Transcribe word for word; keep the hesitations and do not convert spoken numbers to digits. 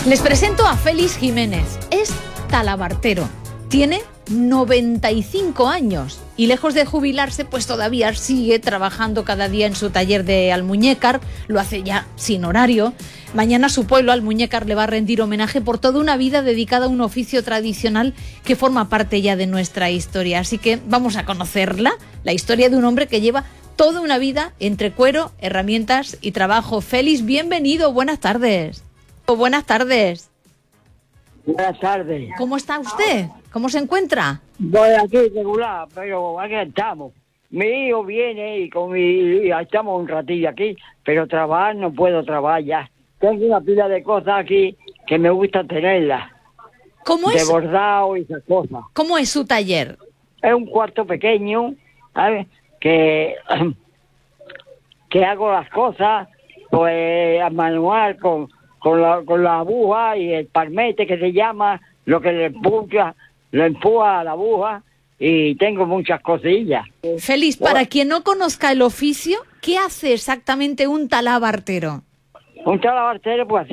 Les presento a Félix Jiménez. Es talabartero. Tiene noventa y cinco años y lejos de jubilarse, pues todavía sigue trabajando cada día en su taller de Almuñécar. Lo hace ya sin horario. Mañana su pueblo, Almuñécar, le va a rendir homenaje por toda una vida dedicada a un oficio tradicional que forma parte ya de nuestra historia. Así que vamos a conocerla, la historia de un hombre que lleva toda una vida entre cuero, herramientas y trabajo. Félix, bienvenido, buenas tardes. Buenas tardes. Buenas tardes. ¿Cómo está usted? ¿Cómo se encuentra? Voy aquí regular, pero aquí estamos. Mi hijo viene y con mi hija estamos un ratillo aquí, pero trabajar no puedo trabajar ya. Tengo una pila de cosas aquí que me gusta tenerlas. ¿Cómo de es? bordado y esas cosas. ¿Cómo es su taller? Es un cuarto pequeño, ¿sabes? Que, que hago las cosas, pues, a manual, con, con, la, con la aguja y el palmete que se llama, lo que le empuja, lo empuja a la aguja, y tengo muchas cosillas. Félix, para quien no conozca el oficio, ¿qué hace exactamente un talabartero? Un talabartero, pues